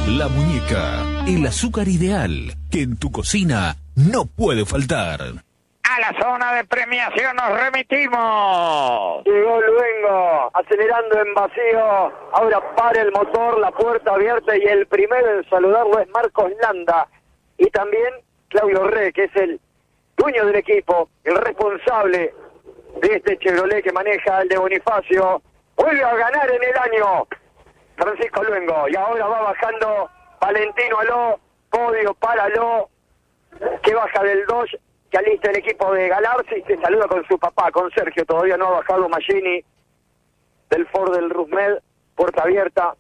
La Muñeca, el azúcar ideal que en tu cocina no puede faltar. A la zona de premiación nos remitimos. Llegó Luengo, acelerando en vacío. Ahora para el motor, la puerta abierta y el primero en saludarlo es Marcos Landa. Y también Claudio Re, que es el dueño del equipo, el responsable de este Chevrolet que maneja el de Bonifacio. Vuelve a ganar en el año Francisco Luengo. Y ahora va bajando Valentino Aló, podio para Aló, que baja del Dodge, que alista el equipo de Galarza y se saluda con su papá, con Sergio. Todavía no ha bajado Mallini del Ford del Rusmed, puerta abierta.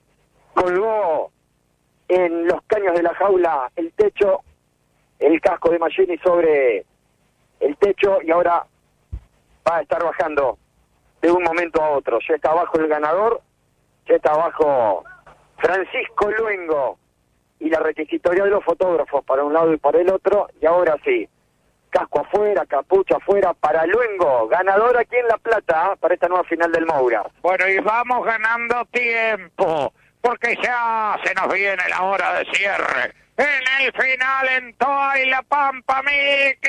Colgó en los caños de la jaula el techo, el casco de Mallini sobre el techo, y ahora va a estar bajando de un momento a otro. Ya está abajo el ganador, ya está abajo Francisco Luengo y la requisitoria de los fotógrafos para un lado y para el otro. Y ahora sí, casco afuera, capucha afuera para Luengo, ganador aquí en La Plata para esta nueva final del Moura. Bueno, y vamos ganando tiempo, porque ya se nos viene la hora de cierre. En el final, en Toa y La Pampa, Miki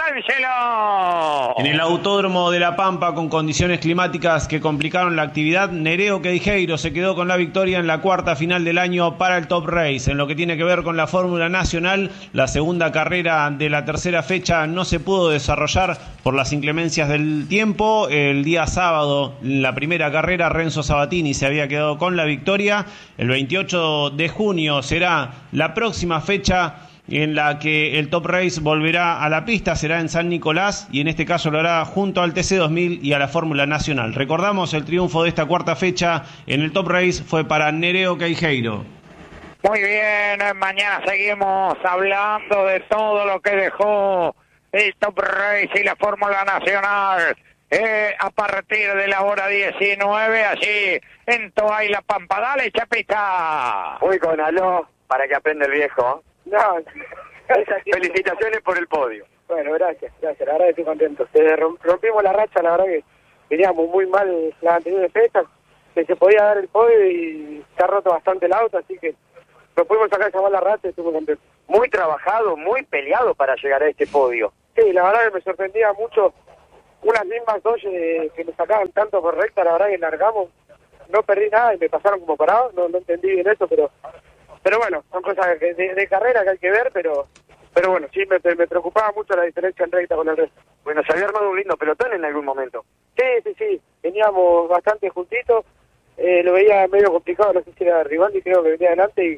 Santangelo. En el Autódromo de La Pampa, con condiciones climáticas que complicaron la actividad, Nereo Queijeiro se quedó con la victoria en la cuarta final del año para el Top Race. En lo que tiene que ver con la Fórmula Nacional, la segunda carrera de la tercera fecha no se pudo desarrollar por las inclemencias del tiempo. El día sábado, en la primera carrera, Renzo Sabatini se había quedado con la victoria. El 28 de junio será la próxima fecha en la que el Top Race volverá a la pista, será en San Nicolás, y en este caso lo hará junto al TC2000 y a la Fórmula Nacional. Recordamos, el triunfo de esta cuarta fecha en el Top Race fue para Nereo Queijeiro. Muy bien, mañana seguimos hablando de todo lo que dejó el Top Race y la Fórmula Nacional. A partir de la hora 19, allí en Toa y La Pampa. Dale, Chapita. Voy con Aló para que aprenda el viejo. No, felicitaciones por el podio. Bueno, gracias, la verdad que estoy contento. Rompimos la racha, la verdad que veníamos muy mal las anteriores fechas, que se podía dar el podio y se ha roto bastante el auto, así que nos pudimos sacar esa mala racha y estuve contento. Muy trabajado, muy peleado para llegar a este podio. Sí, la verdad que me sorprendía mucho unas mismas Dodge que me sacaban tanto por recta, la verdad que largamos, no perdí nada y me pasaron como parado, no entendí bien eso, pero bueno, son cosas de carrera que hay que ver, pero bueno, sí me preocupaba mucho la diferencia en recta con el resto. Bueno, se había armado un lindo pelotón en algún momento. Sí, veníamos bastante juntitos, lo veía medio complicado, no sé si era Rivaldi, creo que venía adelante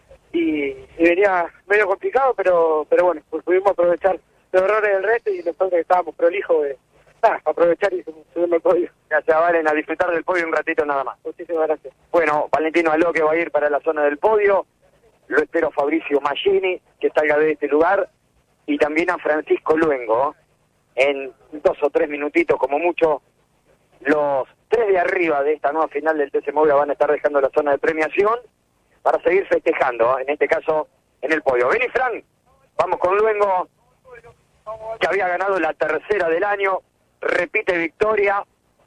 y venía medio complicado, pero bueno, pues pudimos aprovechar los errores del resto y nosotros que estábamos prolijos de aprovechar y subirme al podio. Gracias, Valen, a disfrutar del podio un ratito nada más. Muchísimas gracias. Bueno, Valentino Aló, que va a ir para la zona del podio. Lo espero Fabricio Mallini, que salga de este lugar. Y también a Francisco Luengo. En 2 o 3 minutitos, como mucho, los 3 de arriba de esta nueva final del TC Moura van a estar dejando la zona de premiación para seguir festejando, en este caso, en el podio. Vení, Fran, vamos con Luengo, que había ganado la tercera del año. Repite victoria,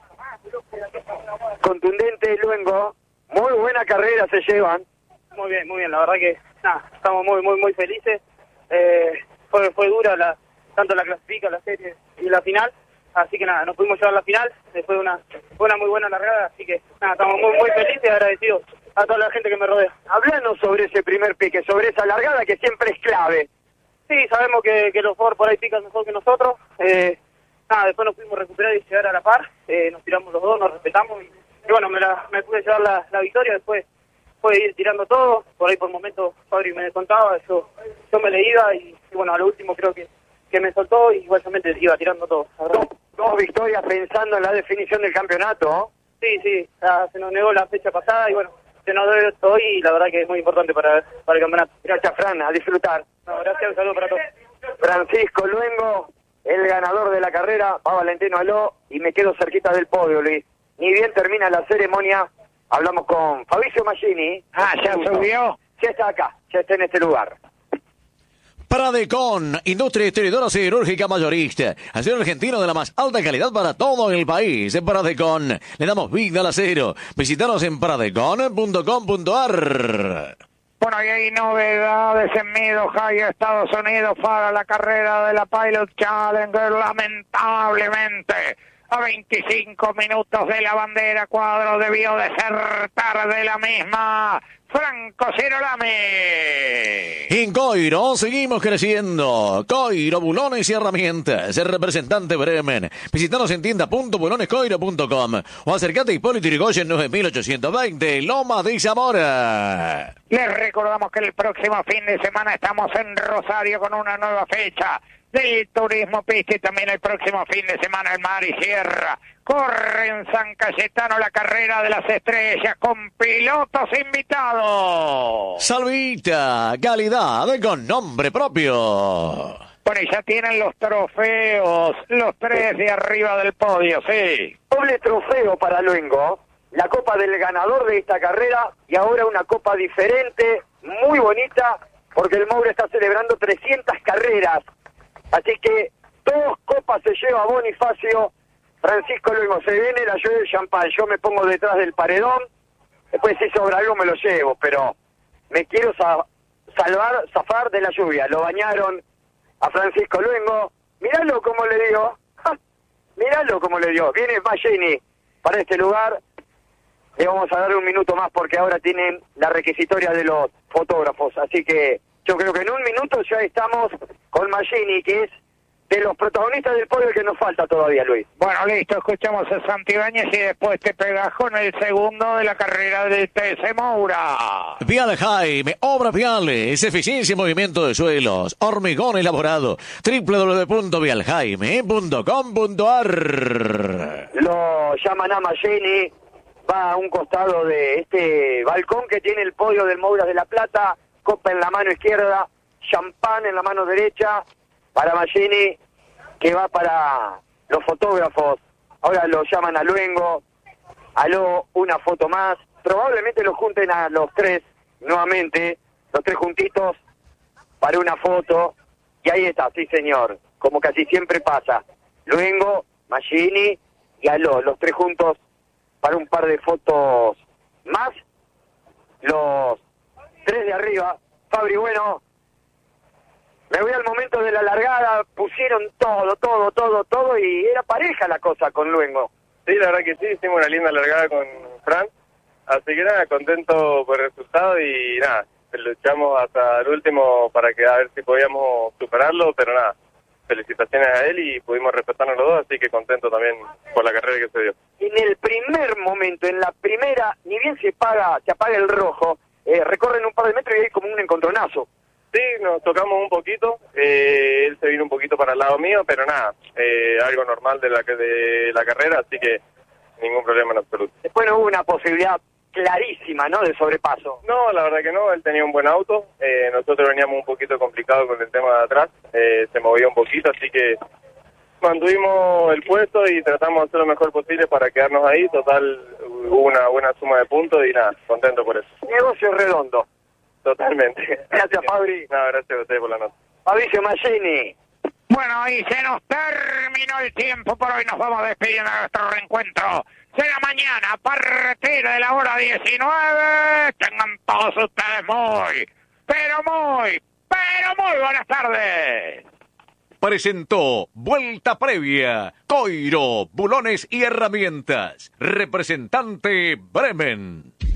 contundente Luengo, muy buena carrera se llevan. Muy bien, la verdad que estamos muy felices. Fue dura tanto la clasifica, la serie y la final, así que nos pudimos llevar a la final, después de una muy buena largada, así que estamos muy felices y agradecidos a toda la gente que me rodea. Háblanos sobre ese primer pique, sobre esa largada que siempre es clave. Sí, sabemos que los Ford por ahí pican mejor que nosotros. Después nos pudimos recuperar y llegar a la par, nos tiramos los dos, nos respetamos y bueno, me pude llevar la victoria. Después pude ir tirando todo, por ahí por momentos Fabri me descontaba, yo me le iba y bueno, a lo último creo que me soltó y igualmente iba tirando todo. Dos victorias pensando en la definición del campeonato. Sí, se nos negó la fecha pasada y bueno, se nos dio hoy y la verdad que es muy importante para el campeonato. Gracias, Fran, a disfrutar. Gracias, un saludo para todos. Francisco Luengo, el ganador de la carrera, va Valentino Aló y me quedo cerquita del podio, Luis. Ni bien termina la ceremonia, hablamos con Fabricio Mallini. ¿Ya subió? Ya está acá, ya está en este lugar. Pradecon, industria distribuidora siderúrgica mayorista. Acero argentino de la más alta calidad para todo el país. En Pradecon le damos vida al acero. Visítanos en pradecon.com.ar. Bueno, y hay novedades en Mid-Ohio, Estados Unidos, para la carrera de la Pilot Challenger, lamentablemente. A 25 minutos de la bandera, Cuadro debió desertar de la misma. Franco Girolami. En Coiro seguimos creciendo. Coiro, bulones y herramientas. El representante Bremen. Visítanos en tienda.bulonescoiro.com o acércate a Hipólito Yrigoyen 9820, Loma de Zamora. Les recordamos que el próximo fin de semana estamos en Rosario con una nueva fecha del Turismo Pista y también el próximo fin de semana el Mar y Sierra. Corre en San Cayetano la carrera de las estrellas con pilotos invitados. Salvita, calidad con nombre propio. Bueno, y ya tienen los trofeos, los 3 de arriba del podio, sí. Doble trofeo para Luengo, la copa del ganador de esta carrera y ahora una copa diferente, muy bonita, porque el Moura está celebrando 300 carreras. Así que 2 copas se lleva Bonifacio. Francisco Luengo, se viene la lluvia de champán, yo me pongo detrás del paredón, después si sobra algo me lo llevo, pero me quiero zafar de la lluvia. Lo bañaron a Francisco Luengo, míralo como le dio, míralo como le dio. Viene Magini para este lugar, le vamos a dar un minuto más porque ahora tienen la requisitoria de los fotógrafos, así que yo creo que en un minuto ya estamos con Magini, que es de los protagonistas del podio que nos falta todavía, Luis. Bueno, listo, escuchamos a Santibáñez y después te pegajo en el segundo de la carrera del TC Moura. Vial Jaime, obra viales, eficiencia y movimiento de suelos, hormigón elaborado, www.vialjaime.com.ar. Lo llaman a Magini, va a un costado de este balcón que tiene el podio del Moura de la Plata, copa en la mano izquierda, champán en la mano derecha, para Magini, que va para los fotógrafos. Ahora lo llaman a Luengo, aló, una foto más, probablemente lo junten a los 3 nuevamente, los 3 juntitos para una foto, y ahí está, sí señor, como casi siempre pasa, Luengo, Magini y aló, los 3 juntos para un par de fotos más, los 3 de arriba. Fabri, bueno, me voy al momento de la largada, pusieron todo y era pareja la cosa con Luengo. Sí, la verdad que sí, hicimos una linda largada con Fran, así que nada, contento por el resultado y nada, luchamos hasta el último para que a ver si podíamos superarlo, pero nada, felicitaciones a él y pudimos respetarnos los dos, así que contento también por la carrera que se dio. En el primer momento, en la primera, ni bien se apaga el rojo, recorren un par de metros y hay como un encontronazo. Sí, nos tocamos un poquito, él se vino un poquito para el lado mío, pero nada, algo normal de la carrera, así que ningún problema en absoluto. Después no hubo una posibilidad clarísima, ¿no?, de sobrepaso. No, la verdad que no, él tenía un buen auto, nosotros veníamos un poquito complicados con el tema de atrás, se movía un poquito, así que mantuvimos el puesto y tratamos de hacer lo mejor posible para quedarnos ahí, total, hubo una buena suma de puntos y nada, contento por eso. Negocio redondo. Totalmente. Gracias, Fabri. No, gracias a ustedes por la nota. Fabricio Magini. Bueno, y se nos terminó el tiempo por hoy. Nos vamos despidiendo de nuestro reencuentro. Será mañana a partir de la hora 19. Tengan todos ustedes muy buenas tardes. Presentó Vuelta Previa, Coiro, Bulones y Herramientas. Representante Bremen.